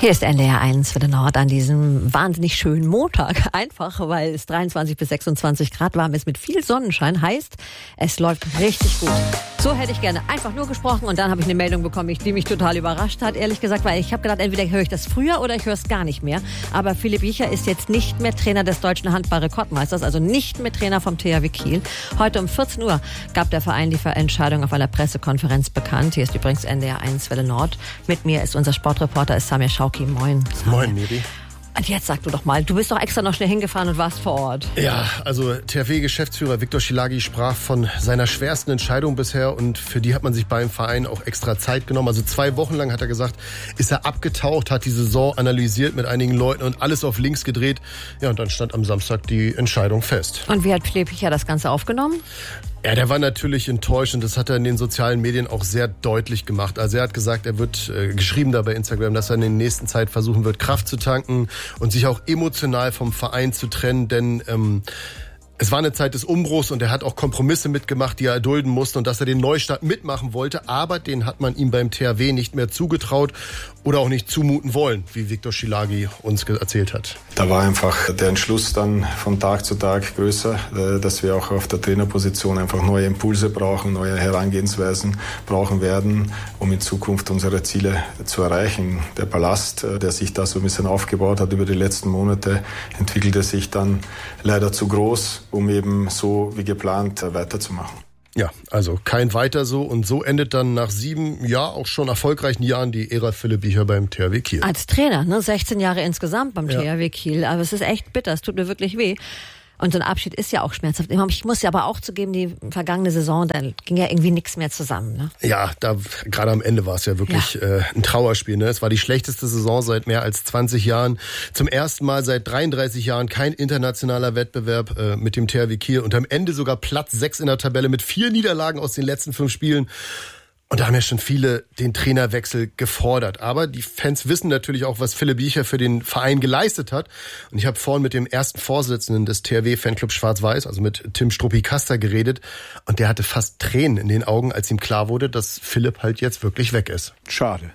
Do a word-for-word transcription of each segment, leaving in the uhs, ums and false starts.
Hier ist N D R eins für den Nord an diesem wahnsinnig schönen Montag. Einfach, weil es dreiundzwanzig bis sechsundzwanzig Grad warm ist mit viel Sonnenschein. Heißt, es läuft richtig gut. So hätte ich gerne einfach nur gesprochen und dann habe ich eine Meldung bekommen, die mich total überrascht hat, ehrlich gesagt, weil ich habe gedacht, entweder höre ich das früher oder ich höre es gar nicht mehr. Aber Philipp Wiecher ist jetzt nicht mehr Trainer des deutschen Handball-Rekordmeisters, also nicht mehr Trainer vom T H W Kiel. Heute um vierzehn Uhr gab der Verein die Entscheidung auf einer Pressekonferenz bekannt. Hier ist übrigens N D R eins Welle Nord. Mit mir ist unser Sportreporter Samir Schauki. Moin. Samir. Moin, Miri. Und jetzt sag du doch mal, du bist doch extra noch schnell hingefahren und warst vor Ort. Ja, also T H W-Geschäftsführer Viktor Szilágyi sprach von seiner schwersten Entscheidung bisher und für die hat man sich beim Verein auch extra Zeit genommen. Also zwei Wochen lang, hat er gesagt, ist er abgetaucht, hat die Saison analysiert mit einigen Leuten und alles auf links gedreht. Ja, und dann stand am Samstag die Entscheidung fest. Und wie hat Philipp Wiecher das Ganze aufgenommen? Ja, der war natürlich enttäuscht und das hat er in den sozialen Medien auch sehr deutlich gemacht. Also er hat gesagt, er wird äh, geschrieben da bei Instagram, dass er in der nächsten Zeit versuchen wird, Kraft zu tanken und sich auch emotional vom Verein zu trennen, denn ähm, es war eine Zeit des Umbruchs und er hat auch Kompromisse mitgemacht, die er erdulden musste und dass er den Neustart mitmachen wollte, aber den hat man ihm beim T H W nicht mehr zugetraut oder auch nicht zumuten wollen, wie Viktor Szilágyi uns erzählt hat. Da war einfach der Entschluss dann von Tag zu Tag größer, dass wir auch auf der Trainerposition einfach neue Impulse brauchen, neue Herangehensweisen brauchen werden, um in Zukunft unsere Ziele zu erreichen. Der Ballast, der sich da so ein bisschen aufgebaut hat über die letzten Monate, entwickelte sich dann leider zu groß, um eben so wie geplant weiterzumachen. Ja, also kein Weiter so. Und so endet dann nach sieben, ja auch schon erfolgreichen Jahren die Ära Philipp Wiecher beim T H W Kiel. Als Trainer, ne? sechzehn Jahre insgesamt beim ja. T H W Kiel. Aber es ist echt bitter, es tut mir wirklich weh. Und so ein Abschied ist ja auch schmerzhaft. Ich muss ja aber auch zugeben, die vergangene Saison, da ging ja irgendwie nichts mehr zusammen. Ne? Ja, da gerade am Ende war es ja wirklich ja. Äh, ein Trauerspiel. Ne? Es war die schlechteste Saison seit mehr als zwanzig Jahren. Zum ersten Mal seit dreiunddreißig Jahren kein internationaler Wettbewerb äh, mit dem T H W Kiel. Und am Ende sogar Platz sechs in der Tabelle mit vier Niederlagen aus den letzten fünf Spielen. Und da haben ja schon viele den Trainerwechsel gefordert. Aber die Fans wissen natürlich auch, was Philipp Wiecher für den Verein geleistet hat. Und ich habe vorhin mit dem ersten Vorsitzenden des T H W-Fanclubs Schwarz-Weiß, also mit Tim Struppi-Kaster, geredet. Und der hatte fast Tränen in den Augen, als ihm klar wurde, dass Philipp halt jetzt wirklich weg ist. Schade.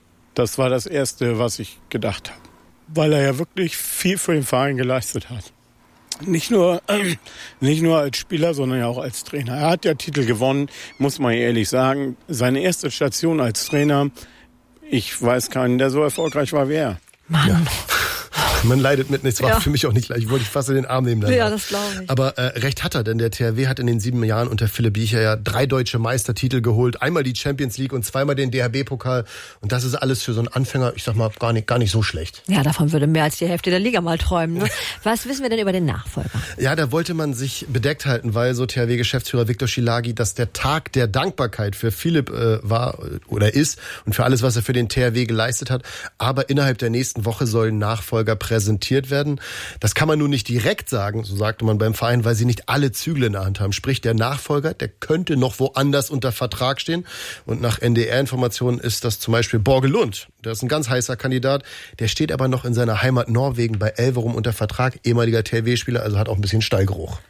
Das war das Erste, was ich gedacht habe. Weil er ja wirklich viel für den Verein geleistet hat. Nicht nur, äh, nicht nur als Spieler, sondern ja auch als Trainer. Er hat ja Titel gewonnen, muss man ehrlich sagen. Seine erste Station als Trainer, ich weiß keinen, der so erfolgreich war wie er. Mann. Ja. Man leidet mit, es war ja. für mich auch nicht leicht. Ich wollte dich fast in den Arm nehmen. Danach. Ja, das glaube ich. Aber äh, recht hat er, denn der T H W hat in den sieben Jahren unter Philipp Wiecher ja drei deutsche Meistertitel geholt. Einmal die Champions League und zweimal den D H B-Pokal. Und das ist alles für so einen Anfänger, ich sag mal, gar nicht, gar nicht so schlecht. Ja, davon würde mehr als die Hälfte der Liga mal träumen. Ne? Was wissen wir denn über den Nachfolger? Ja, da wollte man sich bedeckt halten, weil so T H W-Geschäftsführer Viktor Szilágyi, dass der Tag der Dankbarkeit für Philipp äh, war oder ist und für alles, was er für den T H W geleistet hat. Aber innerhalb der nächsten Woche sollen Nachfolger präsentiert werden. Das kann man nun nicht direkt sagen, so sagte man beim Verein, weil sie nicht alle Zügel in der Hand haben. Sprich, der Nachfolger, der könnte noch woanders unter Vertrag stehen. Und nach N D R-Informationen ist das zum Beispiel Borge Lund. Der ist ein ganz heißer Kandidat. Der steht aber noch in seiner Heimat Norwegen bei Elverum unter Vertrag. Ehemaliger T H W-Spieler, also hat auch ein bisschen Stallgeruch.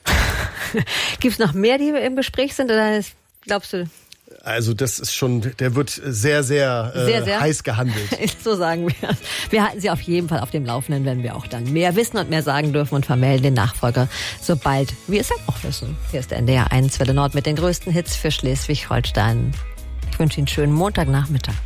Gibt es noch mehr, die im Gespräch sind? Oder glaubst du... Also das ist schon, der wird sehr, sehr, äh, sehr, sehr heiß gehandelt. So sagen wir. Wir halten Sie auf jeden Fall auf dem Laufenden, wenn wir auch dann mehr wissen und mehr sagen dürfen und vermelden den Nachfolger, sobald wir es dann auch wissen. Hier ist der N D R eins Welle Nord mit den größten Hits für Schleswig-Holstein. Ich wünsche Ihnen einen schönen Montagnachmittag.